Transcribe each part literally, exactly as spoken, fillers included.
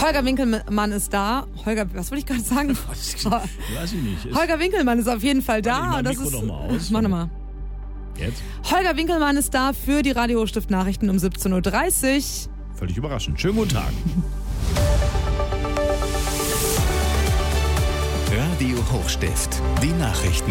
Holger Winkelmann ist da. Holger, was wollte ich gerade sagen? Weiß ich nicht. Holger Winkelmann ist auf jeden Fall da. Warte, ich mach das Mikro ist, noch mal aus. Mach nochmal. Jetzt? Holger Winkelmann ist da für die Radio Hochstift Nachrichten um siebzehn Uhr dreißig. Völlig überraschend. Schönen guten Tag. Radio Hochstift, die Nachrichten.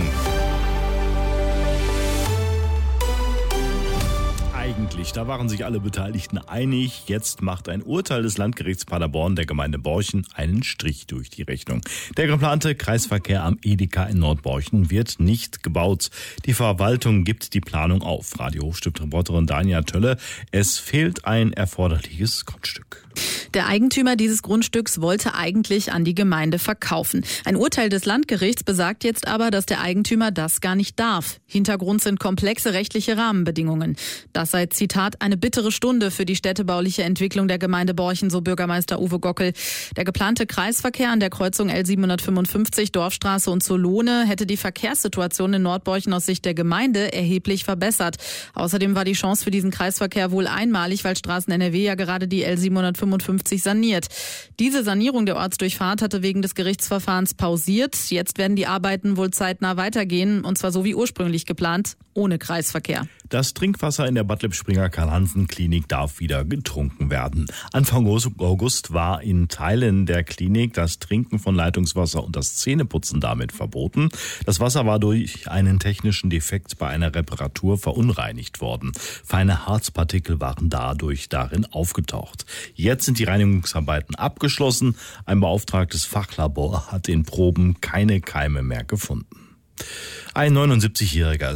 Eigentlich, da waren sich alle Beteiligten einig. Jetzt macht ein Urteil des Landgerichts Paderborn der Gemeinde Borchen einen Strich durch die Rechnung. Der geplante Kreisverkehr am Edeka in Nordborchen wird nicht gebaut. Die Verwaltung gibt die Planung auf. Radio Hochstift-Reporterin Dania Tölle. Es fehlt ein erforderliches Grundstück. Der Eigentümer dieses Grundstücks wollte eigentlich an die Gemeinde verkaufen. Ein Urteil des Landgerichts besagt jetzt aber, dass der Eigentümer das gar nicht darf. Hintergrund sind komplexe rechtliche Rahmenbedingungen. Das sei, Zitat, eine bittere Stunde für die städtebauliche Entwicklung der Gemeinde Borchen, so Bürgermeister Uwe Gockel. Der geplante Kreisverkehr an der Kreuzung L siebenhundertfünfundfünfzig, Dorfstraße und Solone hätte die Verkehrssituation in Nordborchen aus Sicht der Gemeinde erheblich verbessert. Außerdem war die Chance für diesen Kreisverkehr wohl einmalig, weil Straßen N R W ja gerade die L siebenhundertfünfundfünfzig saniert. Diese Sanierung der Ortsdurchfahrt hatte wegen des Gerichtsverfahrens pausiert. Jetzt werden die Arbeiten wohl zeitnah weitergehen, und zwar so wie ursprünglich geplant, ohne Kreisverkehr. Das Trinkwasser in der Bad Lippspringer Karl-Hansen-Klinik darf wieder getrunken werden. Anfang August war in Teilen der Klinik das Trinken von Leitungswasser und das Zähneputzen damit verboten. Das Wasser war durch einen technischen Defekt bei einer Reparatur verunreinigt worden. Feine Harzpartikel waren dadurch darin aufgetaucht. Jetzt sind die Reinigungsarbeiten abgeschlossen. Ein beauftragtes Fachlabor hat in Proben keine Keime mehr gefunden. Ein neunundsiebzigjähriger